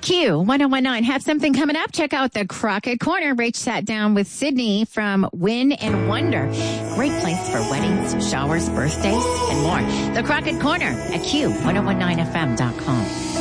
Q1019. Have something coming up. Check out the Crockett Corner. Rach sat down with Sydney from Win and Wonder. Great place for weddings, showers, birthdays, and more. The Crockett Corner at Q1019FM.com.